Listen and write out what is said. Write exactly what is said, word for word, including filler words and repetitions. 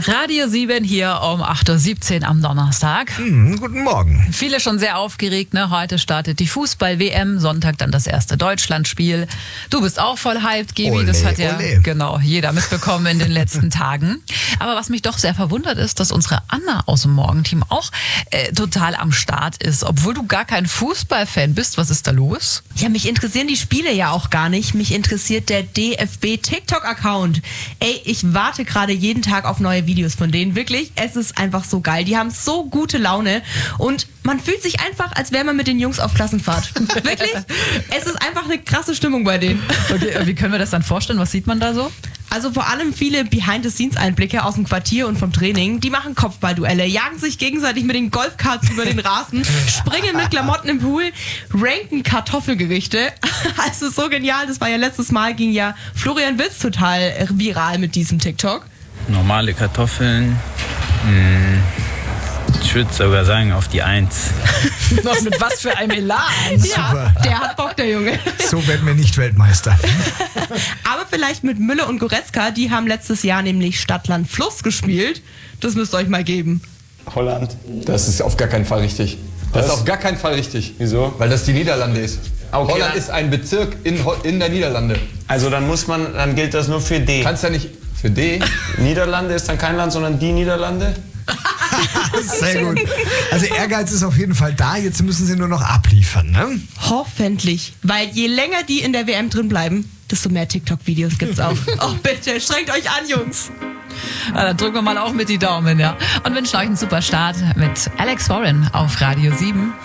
Radio sieben hier um acht Uhr siebzehn am Donnerstag. Mhm, guten Morgen. Viele schon sehr aufgeregt, ne? Heute startet die Fußball-W M, Sonntag dann das erste Deutschlandspiel. Du bist auch voll hyped, Gibi. Ole, das hat ja ole. genau jeder mitbekommen in den letzten Tagen. Aber was mich doch sehr verwundert ist, dass unsere Anna aus dem Morgenteam auch äh, total am Start ist, obwohl du gar kein Fußballfan bist. Was ist da los? Ja, mich interessieren die Spiele ja auch gar nicht. Mich interessiert der D F B-TikTok-Account. Ey, ich warte gerade jeden Tag auf neue Videos von denen. Wirklich, es ist einfach so geil. Die haben so gute Laune und man fühlt sich einfach, als wäre man mit den Jungs auf Klassenfahrt. Wirklich, es ist einfach eine krasse Stimmung bei denen. Okay, wie können wir das dann vorstellen? Was sieht man da so? Also vor allem viele Behind-the-Scenes-Einblicke aus dem Quartier und vom Training. Die machen Kopfballduelle, jagen sich gegenseitig mit den Golfkarts über den Rasen, springen mit Klamotten im Pool, ranken Kartoffelgerichte. Also so genial, das war ja letztes Mal, ging ja Florian Witz total viral mit diesem TikTok. Normale Kartoffeln, mh, ich würde sogar sagen auf die Eins. Noch mit was für einem Elan. Ja, der hat Bock, der Junge. So werden wir nicht Weltmeister. Aber vielleicht mit Müller und Goretzka, die haben letztes Jahr nämlich Stadt, Land, Fluss gespielt. Das müsst ihr euch mal geben. Holland. Das ist auf gar keinen Fall richtig. Das Was? ist auf gar keinen Fall richtig. Wieso? Weil das die Niederlande ist. Okay, Holland dann- ist ein Bezirk in, Ho- in der Niederlande. Also dann muss man, dann gilt das nur für D. Kannst ja nicht für D. Niederlande ist dann kein Land, sondern die Niederlande. Sehr gut. Also Ehrgeiz ist auf jeden Fall da. Jetzt müssen sie nur noch abliefern, ne? Hoffentlich. Weil je länger die in der W M drin bleiben, desto mehr TikTok-Videos gibt's auch. Oh bitte, strengt euch an, Jungs. Ja, dann drücken wir mal auch mit die Daumen, ja. Und wünschen euch einen super Start mit Alex Warren auf Radio sieben.